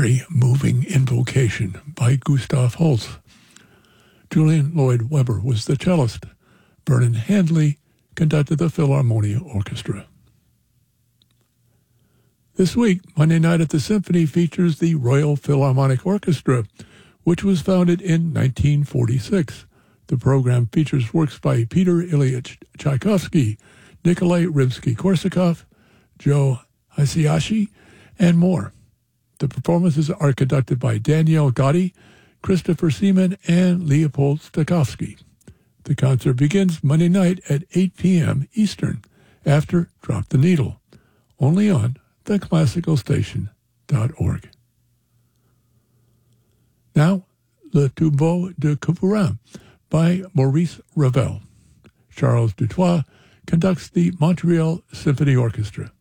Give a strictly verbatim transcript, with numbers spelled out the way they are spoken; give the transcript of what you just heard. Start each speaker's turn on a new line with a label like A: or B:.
A: very moving invocation by Gustav Holst. Julian Lloyd Webber was the cellist. Vernon Handley conducted the Philharmonia Orchestra. This week, Monday Night at the Symphony features the Royal Philharmonic Orchestra, which was founded in nineteen forty-six. The program features works by Peter Ilyich Tchaikovsky, Nikolai Rimsky-Korsakov, Joe Hisaishi, and more. The performances are conducted by Danielle Gotti, Christopher Seaman, and Leopold Stokowski. The concert begins Monday night at eight p.m. Eastern, after Drop the Needle, only on the classical station dot org. Now, Le Tombeau de Couperin by Maurice Ravel. Charles Dutoit conducts the Montreal Symphony Orchestra.